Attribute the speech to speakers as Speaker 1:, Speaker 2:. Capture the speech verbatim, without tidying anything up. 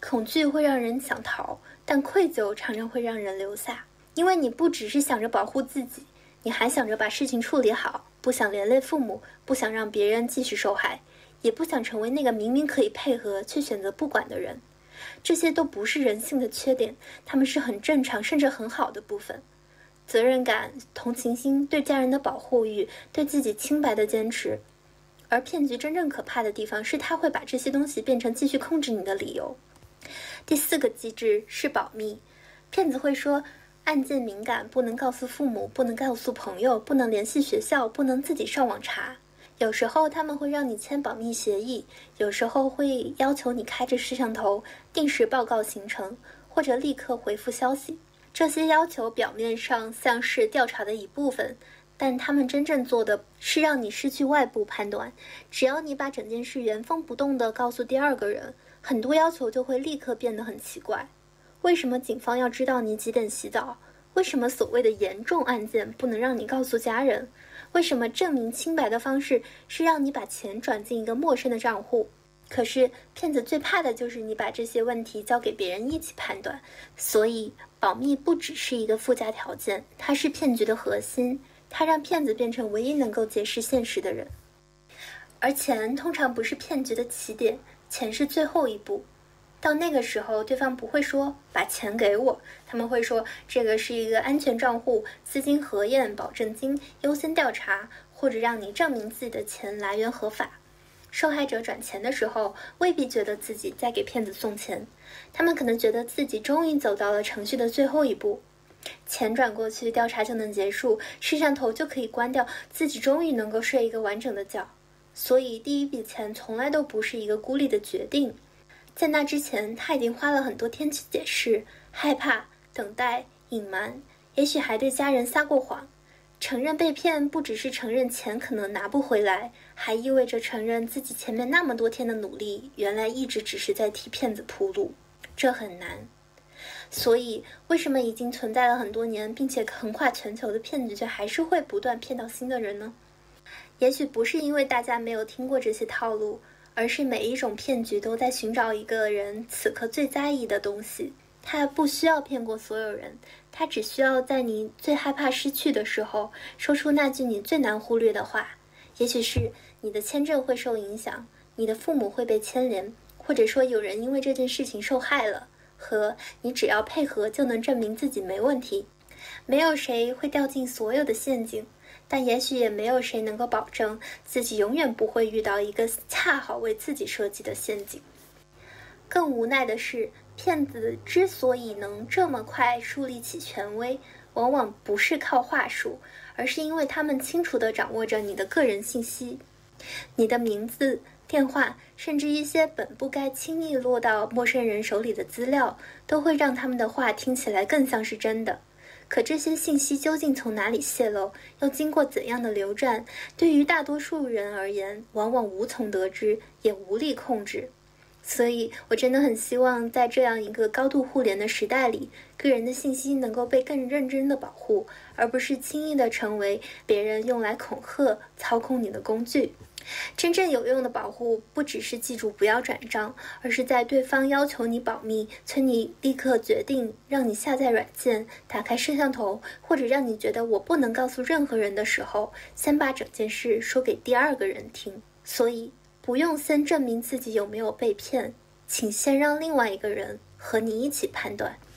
Speaker 1: 恐惧会让人想逃，但愧疚常常会让人留下，因为你不只是想着保护自己，你还想着把事情处理好，不想连累父母，不想让别人继续受害，也不想成为那个明明可以配合却选择不管的人。这些都不是人性的缺点，他们是很正常甚至很好的部分。责任感、同情心、对家人的保护欲、对自己清白的坚持。而骗局真正可怕的地方是它会把这些东西变成继续控制你的理由。第四个机制是保密。骗子会说案件敏感，不能告诉父母，不能告诉朋友，不能联系学校，不能自己上网查。有时候他们会让你签保密协议，有时候会要求你开着摄像头定时报告行程，或者立刻回复消息。这些要求表面上像是调查的一部分，但他们真正做的是让你失去外部判断。只要你把整件事原封不动地告诉第二个人，很多要求就会立刻变得很奇怪。为什么警方要知道你几点洗澡？为什么所谓的严重案件不能让你告诉家人？为什么证明清白的方式是让你把钱转进一个陌生的账户？可是骗子最怕的就是你把这些问题交给别人一起判断。所以保密不只是一个附加条件，它是骗局的核心，它让骗子变成唯一能够解释现实的人。而钱通常不是骗局的起点，钱是最后一步。到那个时候，对方不会说把钱给我，他们会说这个是一个安全账户，资金核验、保证金优先调查，或者让你证明自己的钱来源合法。受害者转钱的时候，未必觉得自己在给骗子送钱，他们可能觉得自己终于走到了程序的最后一步，钱转过去，调查就能结束，摄像头就可以关掉，自己终于能够睡一个完整的觉。所以第一笔钱从来都不是一个孤立的决定，在那之前他已经花了很多天去解释、害怕、等待、隐瞒，也许还对家人撒过谎。承认被骗不只是承认钱可能拿不回来，还意味着承认自己前面那么多天的努力原来一直只是在替骗子铺路，这很难。所以为什么已经存在了很多年并且横跨全球的骗局却还是会不断骗到新的人呢？也许不是因为大家没有听过这些套路，而是每一种骗局都在寻找一个人此刻最在意的东西。他不需要骗过所有人，他只需要在你最害怕失去的时候说出那句你最难忽略的话。也许是你的签证会受影响，你的父母会被牵连，或者说有人因为这件事情受害了，和你只要配合就能证明自己没问题。没有谁会掉进所有的陷阱，但也许也没有谁能够保证自己永远不会遇到一个恰好为自己设计的陷阱。更无奈的是，骗子之所以能这么快树立起权威，往往不是靠话术，而是因为他们清楚地掌握着你的个人信息。你的名字、电话，甚至一些本不该轻易落到陌生人手里的资料，都会让他们的话听起来更像是真的。可这些信息究竟从哪里泄露，又经过怎样的流转，对于大多数人而言，往往无从得知，也无力控制。所以我真的很希望在这样一个高度互联的时代里，个人的信息能够被更认真的保护，而不是轻易的成为别人用来恐吓、操控你的工具。真正有用的保护不只是记住不要转账，而是在对方要求你保密，催你立刻决定，让你下载软件、打开摄像头，或者让你觉得我不能告诉任何人的时候，先把整件事说给第二个人听。所以不用先证明自己有没有被骗，请先让另外一个人和你一起判断。